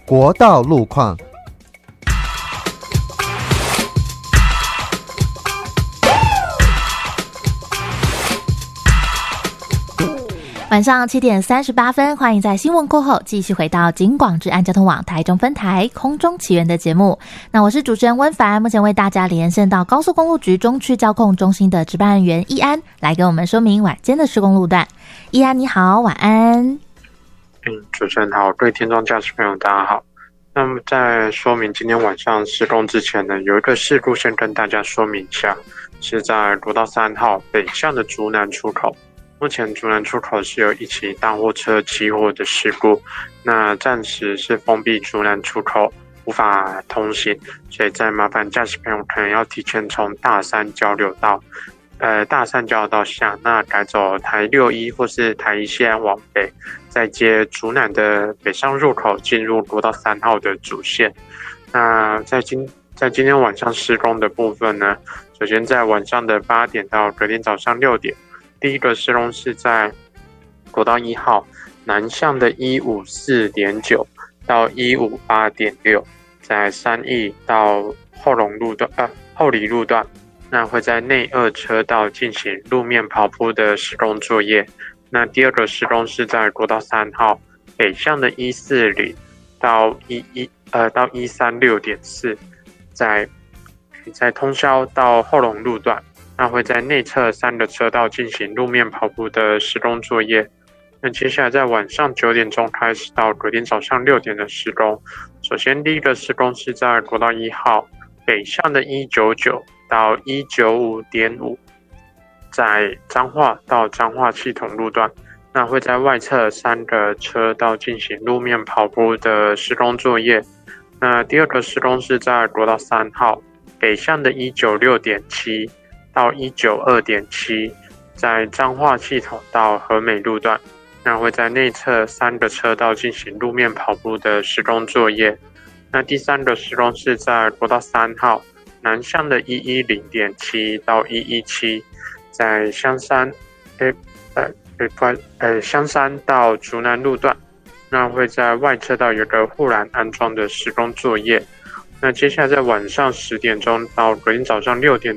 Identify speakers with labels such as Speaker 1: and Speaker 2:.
Speaker 1: 国道路况。
Speaker 2: 晚上7点38分，欢迎在新闻过后继续回到警广治安交通网台中分台空中奇缘的节目。那我是主持人温凡，目前为大家连线到高速公路局中区交控中心的值班人员易安，来给我们说明晚间的施工路段。易安你好，晚安。
Speaker 3: 主持人好，各位听众驾驶朋友大家好。那么在说明今天晚上施工之前呢，有一个事故先跟大家说明一下，是在国道3号北向的竹南出口。目前竹南出口是有一起大货车起火的事故，那暂时是封闭竹南出口，无法通行，所以再麻烦驾驶朋友可能要提前从大三交流道下，那改走台61或是台1线往北，再接竹南的北上入口进入国道3号的主线。那在今天晚上施工的部分呢，首先在晚上的8点到隔天早上6点。第一个施工是在国道1号南向的154.9到158.6，在3义到后里路段，那会在内2车道进行路面刨铺的施工作业。那第二个施工是在国道3号北向的140到136.4，在通霄到后龙路段。那会在内侧3个车道进行路面刨铺的施工作业。那接下来在晚上9点钟开始到隔天早上6点的施工。首先第一个施工是在国道1号北向的199到195.5，在彰化到彰化系统路段，那会在外侧3个车道进行路面刨铺的施工作业。那第二个施工是在国道3号北向的196.7到192.7，在彰化系统到和美路段，那会在内侧3个车道进行路面刨铺的施工作业。那第三个施工是在国道3号南向的110.7到117，在香山到竹南路段，那会在外侧道有个护栏安装的施工作业。那接下来在晚上10点钟到隔天早上6点